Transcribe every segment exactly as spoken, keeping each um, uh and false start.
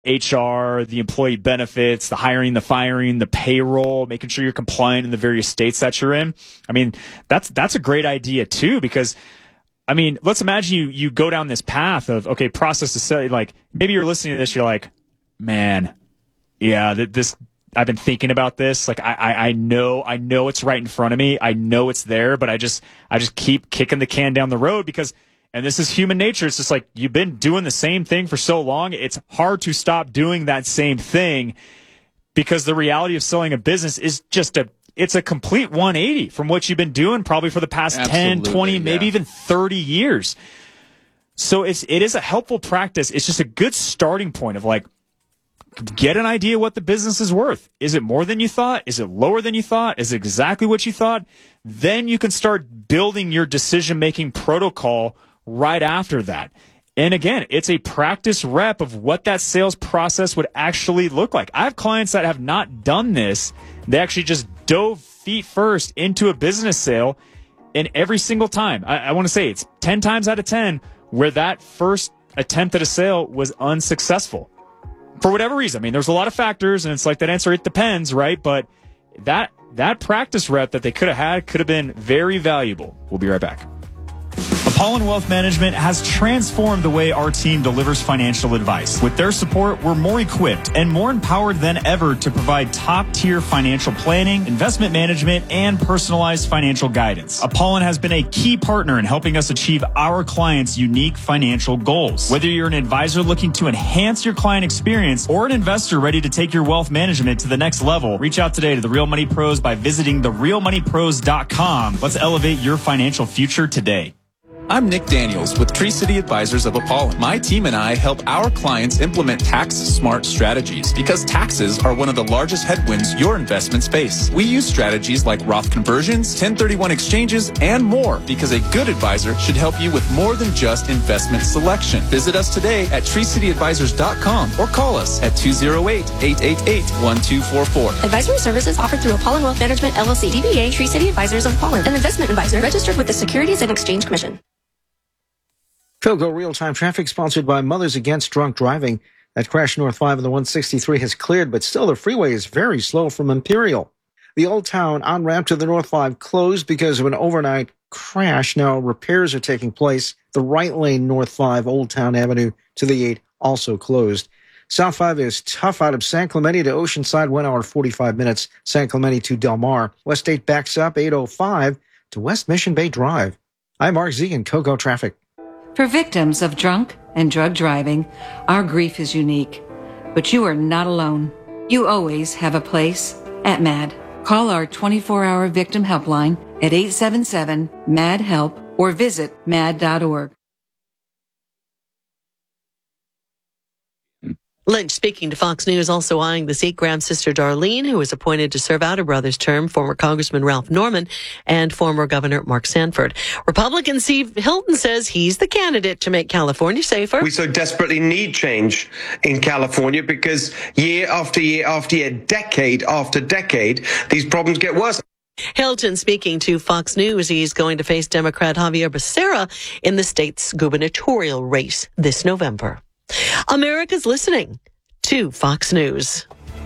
H R, the employee benefits, the hiring, the firing, the payroll, making sure you're compliant in the various states that you're in. I mean, that's that's a great idea too, because I mean, let's imagine you you go down this path of, okay, process to sell. Like, maybe you're listening to this, you're like, man, yeah, this, I've been thinking about this. Like, I, I, I know, I know it's right in front of me. I know it's there, but I just, I just keep kicking the can down the road because, and this is human nature. It's just like, you've been doing the same thing for so long. It's hard to stop doing that same thing because the reality of selling a business is just a, it's a complete one eighty from what you've been doing probably for the past Absolutely, ten, twenty, yeah. maybe even thirty years. So it's, it is a helpful practice. It's just a good starting point of like, get an idea what the business is worth. Is it more than you thought? Is it lower than you thought? Is it exactly what you thought? Then you can start building your decision-making protocol right after that. And again, it's a practice rep of what that sales process would actually look like. I have clients that have not done this. They actually just dove feet first into a business sale, and every single time, I, I want to say it's ten times out of ten where that first attempt at a sale was unsuccessful. For whatever reason. I mean, there's a lot of factors, and it's like that answer, it depends, right? But that that practice rep that they could have had could have been very valuable. We'll be right back. Apollon Wealth Management has transformed the way our team delivers financial advice. With their support, we're more equipped and more empowered than ever to provide top-tier financial planning, investment management, and personalized financial guidance. Apollon has been a key partner in helping us achieve our clients' unique financial goals. Whether you're an advisor looking to enhance your client experience or an investor ready to take your wealth management to the next level, reach out today to the Real Money Pros by visiting the real money pros dot com. Let's elevate your financial future today. I'm Nick Daniels with Tree City Advisors of Apollon. My team and I help our clients implement tax-smart strategies because taxes are one of the largest headwinds your investments face. We use strategies like Roth conversions, ten thirty-one exchanges, and more because a good advisor should help you with more than just investment selection. Visit us today at tree city advisors dot com or call us at two oh eight, eight eight eight, one two four four. Advisory services offered through Apollon Wealth Management, L L C, D B A, Tree City Advisors of Apollon, an investment advisor registered with the Securities and Exchange Commission. Coco Real-Time Traffic sponsored by Mothers Against Drunk Driving. That crash North five and the one sixty-three has cleared, but still the freeway is very slow from Imperial. The Old Town on-ramp to the North five closed because of an overnight crash. Now repairs are taking place. The right lane North five, Old Town Avenue to the eight also closed. South five is tough out of San Clemente to Oceanside, one hour forty-five minutes. San Clemente to Del Mar. West eight backs up eight oh five to West Mission Bay Drive. I'm Mark Z in Coco Traffic. For victims of drunk and drug driving, our grief is unique. But you are not alone. You always have a place at MAD. Call our twenty-four hour victim helpline at eight seven seven, M A D, HELP or visit mad dot org. Lynch, speaking to Fox News, also eyeing the seat. Graham's sister Darlene, who was appointed to serve out her brother's term, former Congressman Ralph Norman, and former Governor Mark Sanford. Republican Steve Hilton says he's the candidate to make California safer. We so desperately need change in California because year after year after year, decade after decade, these problems get worse. Hilton speaking to Fox News. He's going to face Democrat Javier Becerra in the state's gubernatorial race this November. America's listening to Fox News.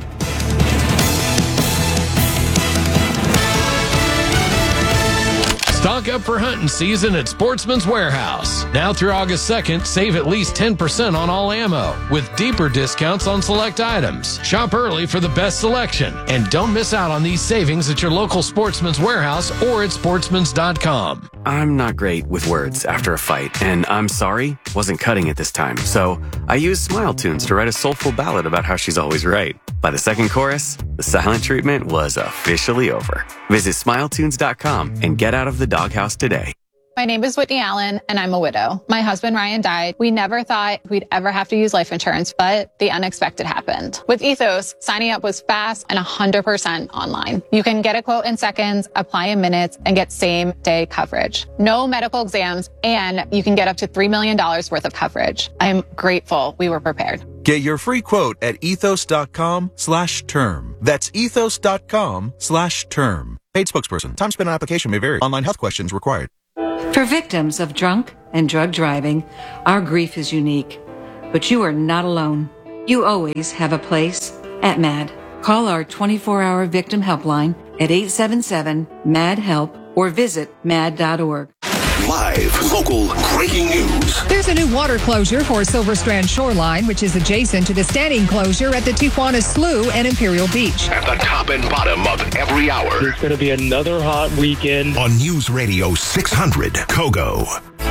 Stock up for hunting season at Sportsman's Warehouse. Now through August second, save at least ten percent on all ammo with deeper discounts on select items. Shop early for the best selection and don't miss out on these savings at your local Sportsman's Warehouse or at sportsmans dot com. I'm not great with words after a fight, and I'm sorry, wasn't cutting it this time. So I used Smile Tunes to write a soulful ballad about how she's always right. By the second chorus, the silent treatment was officially over. Visit smile tunes dot com and get out of the doghouse today. My name is Whitney Allen, and I'm a widow. My husband, Ryan, died. We never thought we'd ever have to use life insurance, but the unexpected happened. With Ethos, signing up was fast and one hundred percent online. You can get a quote in seconds, apply in minutes, and get same-day coverage. No medical exams, and you can get up to three million dollars worth of coverage. I'm grateful we were prepared. Get your free quote at ethos dot com slash term. That's ethos dot com slash term. Paid spokesperson. Time spent on application may vary. Online health questions required. For victims of drunk and drug driving, our grief is unique. But you are not alone. You always have a place at MAD. Call our twenty-four hour victim helpline at eight seven seven, M A D, HELP or visit mad dot org. Live, local, breaking news. There's a new water closure for Silver Strand Shoreline, which is adjacent to the standing closure at the Tijuana Slough and Imperial Beach. At the top and bottom of every hour. There's going to be another hot weekend. On News Radio six hundred, Kogo.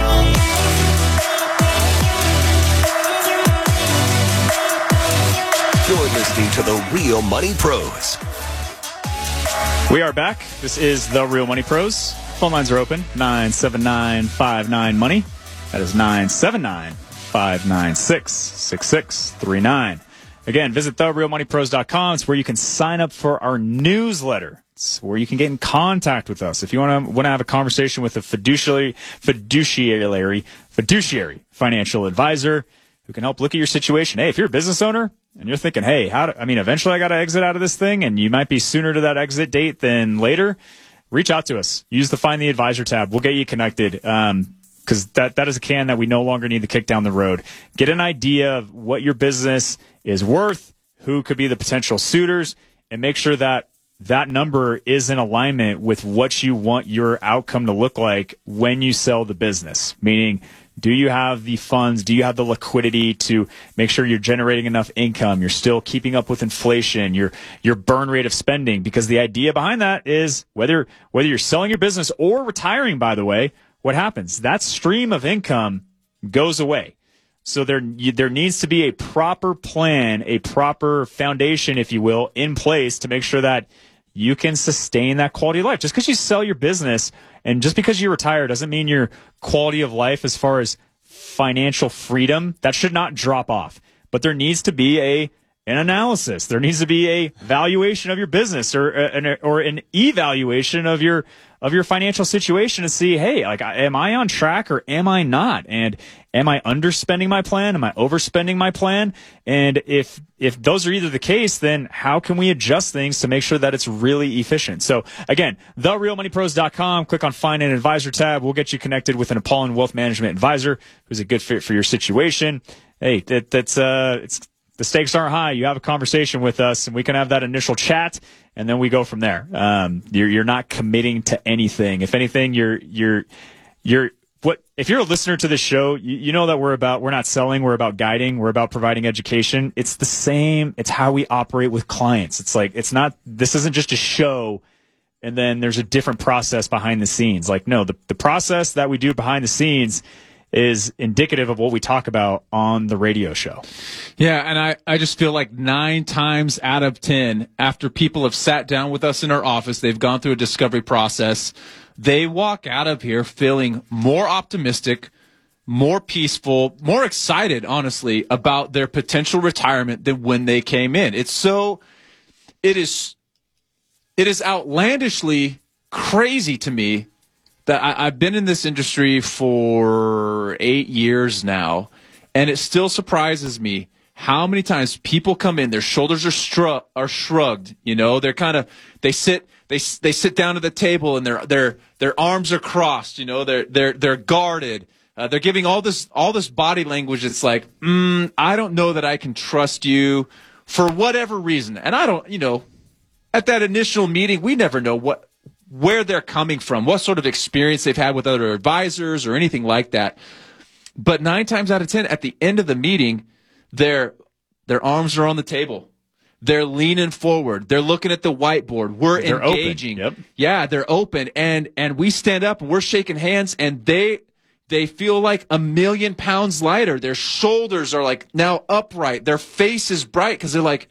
You're listening to the Real Money Pros. We are back. This is the Real Money Pros. Phone lines are open. nine seven nine, five nine, money. That is nine seven nine, five nine six, six six three nine. Again, visit the real money pros dot com. It's where you can sign up for our newsletter. It's where you can get in contact with us. If you want to want to have a conversation with a fiduciary, fiduciary, fiduciary financial advisor who can help look at your situation. Hey, if you're a business owner and you're thinking, hey, how do, I mean, eventually I got to exit out of this thing, and you might be sooner to that exit date than later, reach out to us. Use the Find the Advisor tab. We'll get you connected. Um, because that, that is a can that we no longer need to kick down the road. Get an idea of what your business is worth, who could be the potential suitors, and make sure that that number is in alignment with what you want your outcome to look like when you sell the business. Meaning, do you have the funds? Do you have the liquidity to make sure you're generating enough income? You're still keeping up with inflation, your your burn rate of spending, because the idea behind that is whether whether you're selling your business or retiring, by the way, what happens? That stream of income goes away. So there there needs to be a proper plan, a proper foundation, if you will, in place to make sure that you can sustain that quality of life. Just because you sell your business and just because you retire doesn't mean your quality of life as far as financial freedom, that should not drop off. But there needs to be a an analysis. There needs to be a valuation of your business or an or an evaluation of your of your financial situation to see, hey, like, am I on track or am I not? And am I underspending my plan? Am I overspending my plan? And if if those are either the case, then how can we adjust things to make sure that it's really efficient? So again, the real money pros dot com, click on Find an Advisor tab. We'll get you connected with an Apollon Wealth Management advisor who's a good fit for your situation. Hey, that, that's uh, it's the stakes aren't high. You have a conversation with us, and we can have that initial chat, and then we go from there. Um, you're you're not committing to anything. If anything, you're you're you're what if you're a listener to this show, you, you know that we're about we're not selling, we're about guiding, we're about providing education. It's the same. It's how we operate with clients. It's like it's not. This isn't just a show, and then there's a different process behind the scenes. Like no, the the process that we do behind the scenes is indicative of what we talk about on the radio show. Yeah, and I, I just feel like nine times out of ten, after people have sat down with us in our office, they've gone through a discovery process, they walk out of here feeling more optimistic, more peaceful, more excited, honestly, about their potential retirement than when they came in. It's so, it is, it is outlandishly crazy to me that I, I've been in this industry for eight years now, and it still surprises me how many times people come in, their shoulders are stru- are shrugged, you know, they're kind of, they sit, they they sit down at the table and their their their arms are crossed, you know, they're they're they're guarded, uh, they're giving all this all this body language. It's like, mm, I don't know that I can trust you for whatever reason, and I don't, you know, at that initial meeting, we never know what. where they're coming from, what sort of experience they've had with other advisors or anything like that. But nine times out of ten, at the end of the meeting, their their arms are on the table. They're leaning forward. They're looking at the whiteboard. We're they're engaging. Open. Yep. Yeah, they're open. And and we stand up and we're shaking hands, and they they feel like a million pounds lighter. Their shoulders are like now upright. Their face is bright because they're like,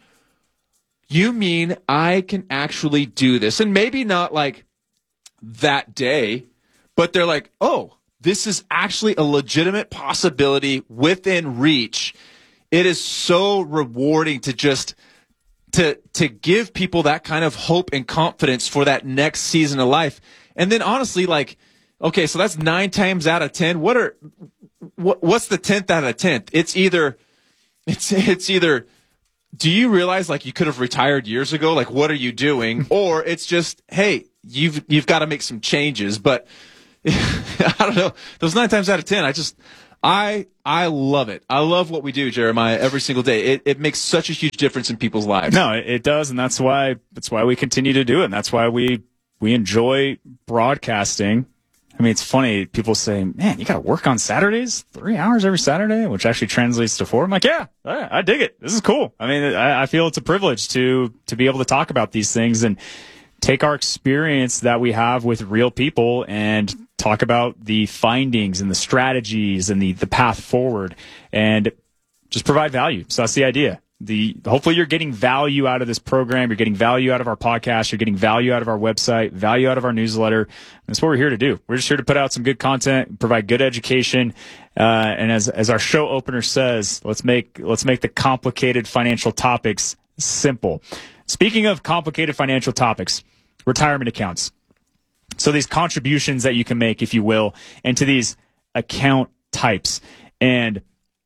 you mean I can actually do this? And maybe not like that day, but they're like, oh, this is actually a legitimate possibility within reach. It is so rewarding to just to to give people that kind of hope and confidence for that next season of life. And then honestly, like, okay, so that's nine times out of ten. What are what, what's the tenth out of tenth? It's either it's it's either do you realize like you could have retired years ago? Like, what are you doing? Or it's just, hey, you've you've got to make some changes. But I don't know. Those nine times out of ten, I just I I love it. I love what we do, Jeremiah, every single day. It it makes such a huge difference in people's lives. No, it, it does, and that's why that's why we continue to do it, and that's why we we enjoy broadcasting. I mean, it's funny. People say, "Man, you got to work on Saturdays, three hours every Saturday," which actually translates to four. I'm like, "Yeah, I, I dig it. This is cool." I mean, I, I feel it's a privilege to to be able to talk about these things and take our experience that we have with real people and talk about the findings and the strategies and the, the path forward and just provide value. So that's the idea. The hopefully you're getting value out of this program. You're getting value out of our podcast. You're getting value out of our website, value out of our newsletter. That's what we're here to do. We're just here to put out some good content, provide good education. Uh, and as, as our show opener says, let's make, let's make the complicated financial topics simple. Speaking of complicated financial topics, retirement accounts. So these contributions that you can make, if you will, into these account types. And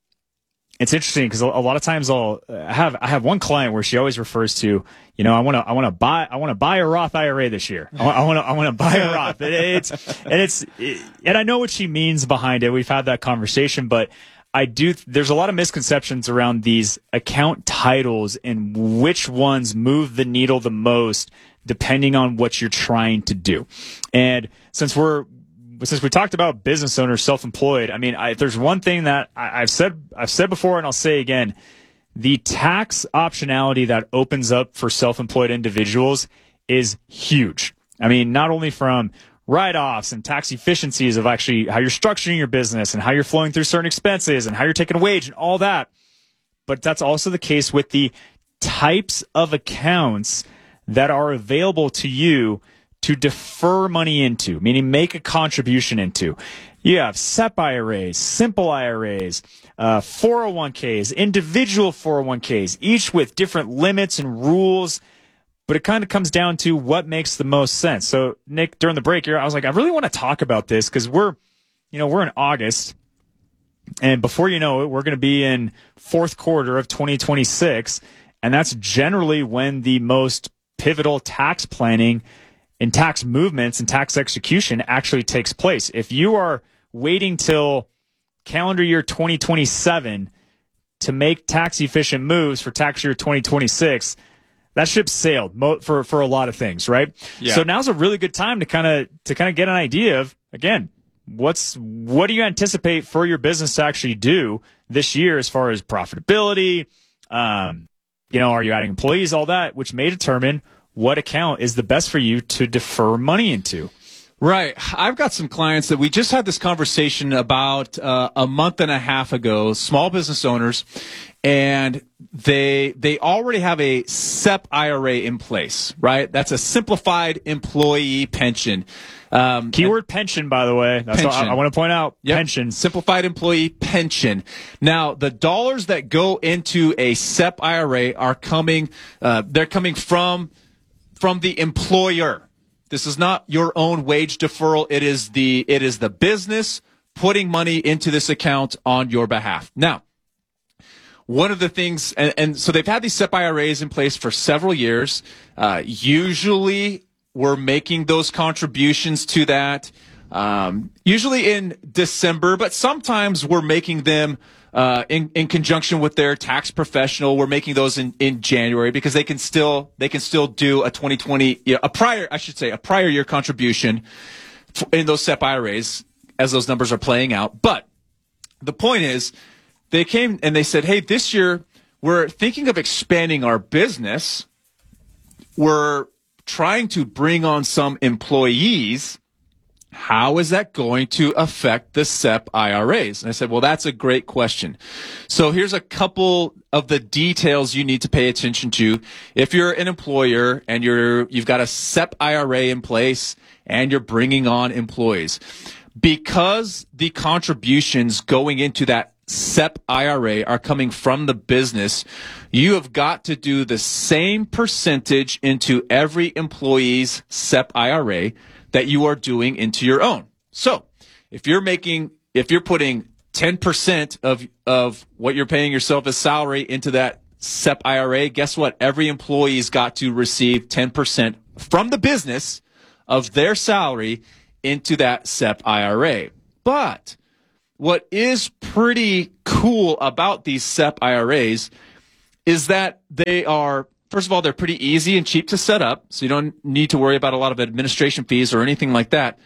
it's interesting because a lot of times I'll I have I have one client where she always refers to, you know, I want to I want to buy I want to buy a Roth I R A this year. I want to I want to buy a Roth. And it's and it's and I know what she means behind it. We've had that conversation, but I do there's a lot of misconceptions around these account titles and which ones move the needle the most depending on what you're trying to do. And since we're Since we talked about business owners, self-employed, I mean, I, if there's one thing that I, I've said, I've said before, and I'll say again, the tax optionality that opens up for self-employed individuals is huge. I mean, not only from write-offs and tax efficiencies of actually how you're structuring your business and how you're flowing through certain expenses and how you're taking a wage and all that, but that's also the case with the types of accounts that are available to you to defer money into, meaning make a contribution into. You have S E P I R As, simple I R As, uh, four oh one k's, individual four oh one k's, each with different limits and rules, but it kind of comes down to what makes the most sense. So, Nick, during the break here, I was like, I really want to talk about this because we're, you know, we're in August, and before you know it, we're going to be in fourth quarter of twenty twenty-six, and that's generally when the most pivotal tax planning and tax movements and tax execution actually takes place. If you are waiting till calendar year twenty twenty-seven to make tax efficient moves for tax year twenty twenty-six, that ship sailed mo- for, for a lot of things, right? Yeah. So now's a really good time to kind of, to kind of get an idea of, again, what's, what do you anticipate for your business to actually do this year as far as profitability? Um, you know, are you adding employees, all that, which may determine what account is the best for you to defer money into. Right. I've got some clients that we just had this conversation about uh, a month and a half ago, small business owners, and they they already have a S E P I R A in place, right? That's a simplified employee pension. Um, Keyword pension, by the way. That's what I, I want to point out. Yep. Pension. Simplified employee pension. Now, the dollars that go into a S E P I R A are coming, uh, they're coming from, from the employer. This is not your own wage deferral. It is the, it is the business putting money into this account on your behalf. Now, one of the things, and, and so they've had these S E P I R As in place for several years. Uh, usually we're making those contributions to that, um, usually in December, but sometimes we're making them uh, in, in conjunction with their tax professional. We're making those in, in January because they can still, they can still do a twenty twenty, you know, a prior, I should say, a prior year contribution in those S E P I R As as those numbers are playing out. But the point is, they came and they said, hey, this year we're thinking of expanding our business. We're trying to bring on some employees. How is that going to affect the S E P I R As? And I said, well, that's a great question. So here's a couple of the details you need to pay attention to. If you're an employer and you're, you've got a S E P I R A in place and you're bringing on employees, because the contributions going into that S E P I R A are coming from the business, you have got to do the same percentage into every employee's S E P I R A that you are doing into your own. So if you're making, if you're putting ten percent of, of what you're paying yourself as salary into that S E P I R A, guess what? Every employee's got to receive ten percent from the business of their salary into that S E P I R A. But what is pretty cool about these S E P I R As is that they are, first of all, they're pretty easy and cheap to set up, so you don't need to worry about a lot of administration fees or anything like that.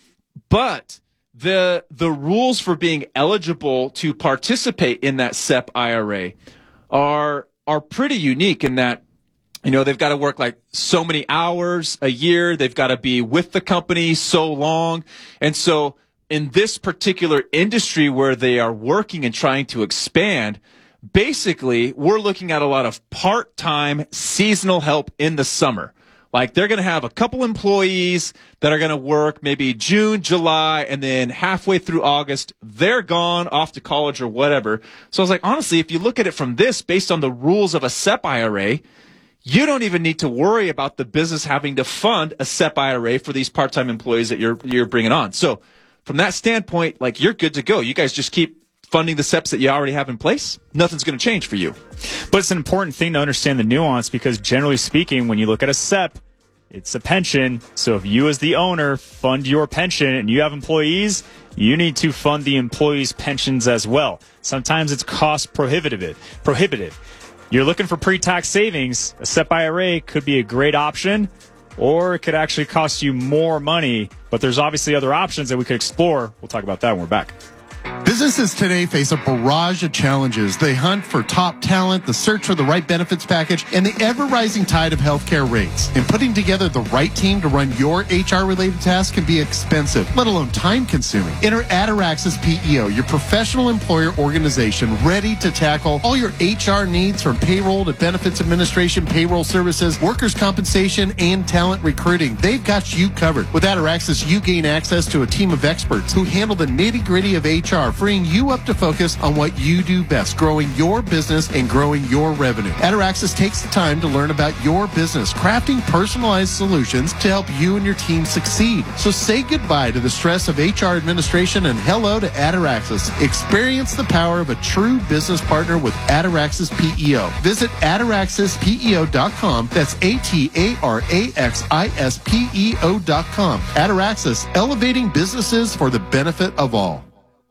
But the the rules for being eligible to participate in that S E P I R A are are pretty unique in that, you know, they've got to work like so many hours a year. They've got to be with the company so long. And so in this particular industry where they are working and trying to expand, basically, we're looking at a lot of part-time seasonal help in the summer. Like they're going to have a couple employees that are going to work maybe June, July, and then halfway through August, they're gone off to college or whatever. So I was like, honestly, if you look at it from this, based on the rules of a S E P I R A, you don't even need to worry about the business having to fund a S E P I R A for these part-time employees that you're you're bringing on. So from that standpoint, like you're good to go. You guys just keep funding the S E Ps that you already have in place. Nothing's going to change for you. But it's an important thing to understand the nuance because generally speaking, when you look at a S E P, it's a pension. So if you as the owner fund your pension and you have employees, you need to fund the employees' pensions as well. Sometimes it's cost prohibitive. Prohibitive. You're looking for pre-tax savings. A S E P I R A could be a great option, or it could actually cost you more money. But there's obviously other options that we could explore. We'll talk about that when we're back. Businesses today face a barrage of challenges. They hunt for top talent, the search for the right benefits package, and the ever-rising tide of healthcare rates. And putting together the right team to run your H R-related tasks can be expensive, let alone time-consuming. Enter Ataraxis P E O, your professional employer organization ready to tackle all your H R needs from payroll to benefits administration, payroll services, workers' compensation, and talent recruiting. They've got you covered. With Ataraxis, you gain access to a team of experts who handle the nitty-gritty of H R, freeing you up to focus on what you do best, growing your business and growing your revenue. Ataraxis takes the time to learn about your business, crafting personalized solutions to help you and your team succeed. So say goodbye to the stress of H R administration and hello to Ataraxis. Experience the power of a true business partner with Ataraxis P E O. Visit ataraxis P E O dot com. That's A T A R A X I S P E O dot com. Ataraxis, elevating businesses for the benefit of all.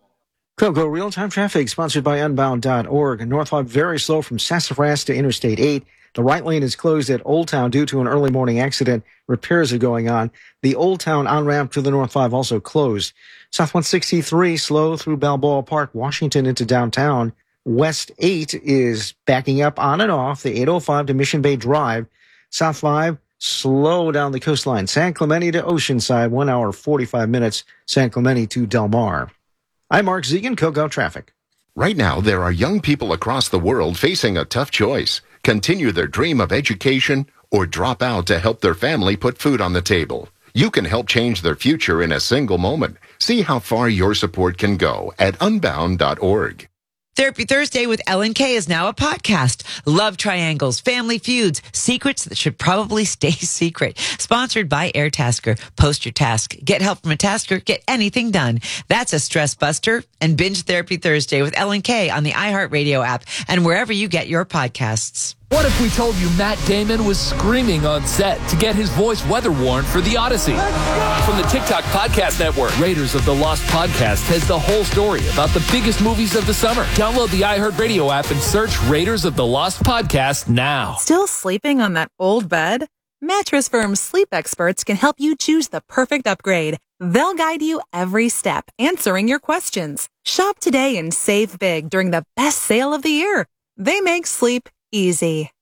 Kogo real-time traffic sponsored by unbound dot org. North five very slow from Sassafras to Interstate eight. The right lane is closed at Old Town due to an early morning accident. Repairs are going on. The Old Town on-ramp to the North five also closed. South one sixty-three slow through Balboa Park, Washington into downtown. West eight is backing up on and off the eight oh five to Mission Bay Drive. South five slow down the coastline. San Clemente to Oceanside, one hour, forty-five minutes. San Clemente to Del Mar. I'm Mark Zegan, Kogo Traffic. Right now, there are young people across the world facing a tough choice. Continue their dream of education or drop out to help their family put food on the table. You can help change their future in a single moment. See how far your support can go at unbound dot org. Therapy Thursday with Ellen K is now a podcast. Love triangles, family feuds, secrets that should probably stay secret. Sponsored by Airtasker. Post your task. Get help from a tasker. Get anything done. That's a stress buster. And binge Therapy Thursday with Ellen K on the iHeartRadio app and wherever you get your podcasts. What if we told you Matt Damon was screaming on set to get his voice weather worn for The Odyssey? From the TikTok Podcast Network, Raiders of the Lost Podcast has the whole story about the biggest movies of the summer. Download the iHeartRadio app and search Raiders of the Lost Podcast now. Still sleeping on that old bed? Mattress Firm sleep experts can help you choose the perfect upgrade. They'll guide you every step, answering your questions. Shop today and save big during the best sale of the year. They make sleep easy.